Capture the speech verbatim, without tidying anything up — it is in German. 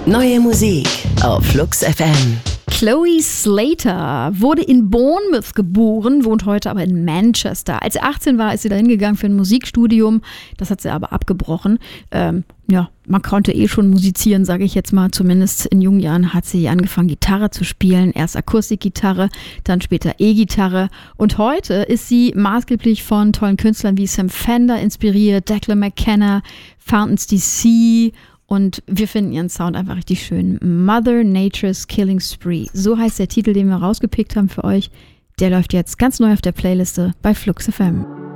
Neue Musik auf Flux F M. Chloe Slater wurde in Bournemouth geboren, wohnt heute aber in Manchester. Als sie achtzehn war, ist sie dahin gegangen für ein Musikstudium. Das hat sie aber abgebrochen. Ähm, ja, man konnte eh schon musizieren, sage ich jetzt mal. Zumindest in jungen Jahren hat sie angefangen, Gitarre zu spielen. Erst Akustikgitarre, dann später E-Gitarre. Und heute ist sie maßgeblich von tollen Künstlern wie Sam Fender inspiriert, Declan McKenna, Fountains D C. Und wir finden ihren Sound einfach richtig schön. Mother Nature's Killing Spree. So heißt der Titel, den wir rausgepickt haben für euch. Der läuft jetzt ganz neu auf der Playliste bei Flux F M.